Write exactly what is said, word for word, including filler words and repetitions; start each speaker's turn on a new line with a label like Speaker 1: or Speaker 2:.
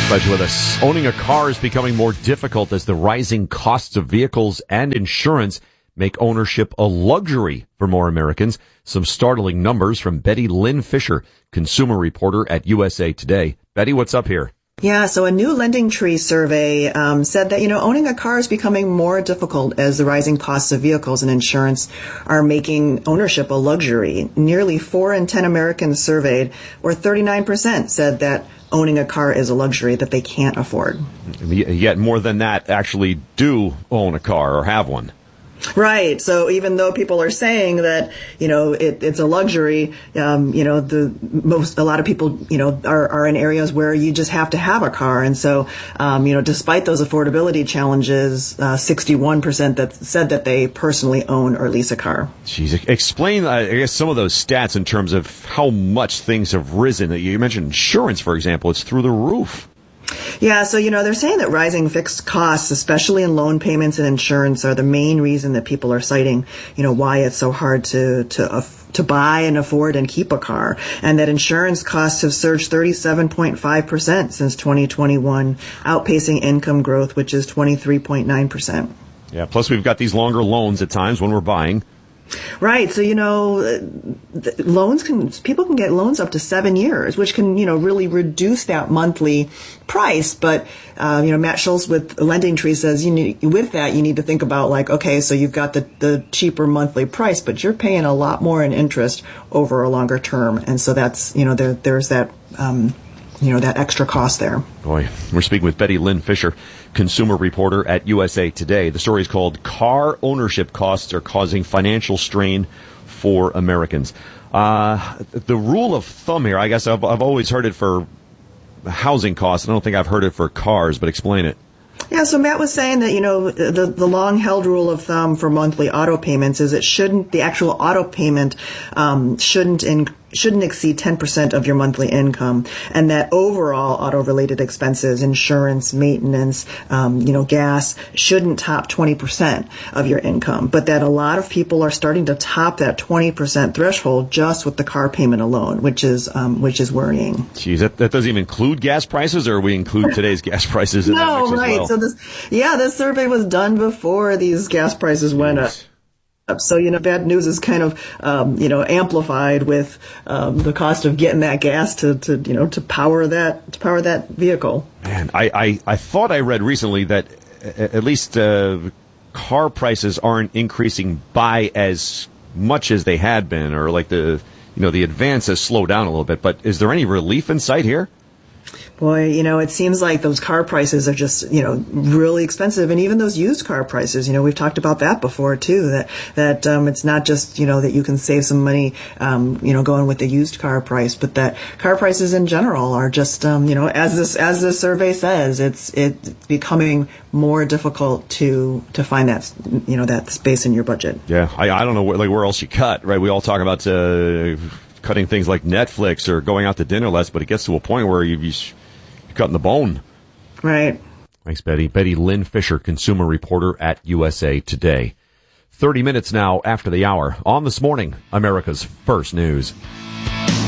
Speaker 1: Glad you're with us. Owning a car is becoming more difficult as the rising costs of vehicles and insurance make ownership a luxury for more Americans. Some startling numbers from Betty Lynn Fisher, consumer reporter at U S A Today. Betty, what's up here?
Speaker 2: Yeah, so a new Lending Tree survey um, said that, you know, owning a car is becoming more difficult as the rising costs of vehicles and insurance are making ownership a luxury. Nearly four in ten Americans surveyed, or thirty-nine percent, said that owning a car is a luxury that they can't afford.
Speaker 1: Yet more than that actually do own a car or have one.
Speaker 2: Right. So even though people are saying that, you know, it, it's a luxury, um, you know, the most, a lot of people, you know, are, are in areas where you just have to have a car. And so, um, you know, despite those affordability challenges, uh, sixty-one percent that said that they personally own or lease a car.
Speaker 1: Jeez, explain, I guess, some of those stats in terms of how much things have risen. You mentioned insurance, for example. It's through the roof.
Speaker 2: Yeah, so, you know, they're saying that rising fixed costs, especially in loan payments and insurance, are the main reason that people are citing, you know, why it's so hard to, to, uh, to buy and afford and keep a car. And that insurance costs have surged thirty-seven point five percent since twenty twenty-one, outpacing income growth, which is twenty-three point nine percent.
Speaker 1: Yeah, plus we've got these longer loans at times when we're buying.
Speaker 2: Right. So, you know, loans can, people can get loans up to seven years, which can, you know, really reduce that monthly price. But, uh, you know, Matt Schultz with Lending Tree says you need, with that, you need to think about like, okay, so you've got the, the cheaper monthly price, but you're paying a lot more in interest over a longer term. And so that's, you know, there, there's that, um, you know, that extra cost there.
Speaker 1: Boy, we're speaking with Betty Lynn Fisher, consumer reporter at U S A Today. The story is called Car Ownership Costs Are Causing Financial Strain for Americans. Uh, the rule of thumb here, I guess I've, I've always heard it for housing costs. I don't think I've heard it for cars, but explain it.
Speaker 2: Yeah, so Matt was saying that, you know, the, the long-held rule of thumb for monthly auto payments is it shouldn't, the actual auto payment um, shouldn't in, shouldn't exceed ten percent of your monthly income, and that overall auto-related expenses, insurance, maintenance, um, you know, gas, shouldn't top twenty percent of your income, but that a lot of people are starting to top that twenty percent threshold just with the car payment alone, which is um, which is worrying.
Speaker 1: Geez, that, that doesn't even include gas prices, or we include today's gas prices in that mix as
Speaker 2: right.
Speaker 1: well?
Speaker 2: So this, yeah, this survey was done before these gas prices went up. So, you know, bad news is kind of, um, you know, amplified with um, the cost of getting that gas to, to, you know, to power that to power that vehicle.
Speaker 1: Man, I, I, I thought I read recently that at least uh, car prices aren't increasing by as much as they had been, or like the, you know, the advance has slowed down a little bit. But is there any relief in sight here?
Speaker 2: Boy, you know, it seems like those car prices are just, you know, really expensive. And even those used car prices, you know, we've talked about that before, too, that, that, um, it's not just, you know, that you can save some money, um, you know, going with the used car price, but that car prices in general are just, um, you know, as this, as this survey says, it's, it's becoming more difficult to, to find that, you know, that space in your budget.
Speaker 1: Yeah. I, I don't know where, like, where else you cut, right? We all talk about, uh, cutting things like Netflix or going out to dinner less, but it gets to a point where you, you You're cutting the bone.
Speaker 2: Right.
Speaker 1: Thanks, Betty. Betty Lynn Fisher, consumer reporter at U S A Today. thirty minutes now after the hour on This Morning, America's First News.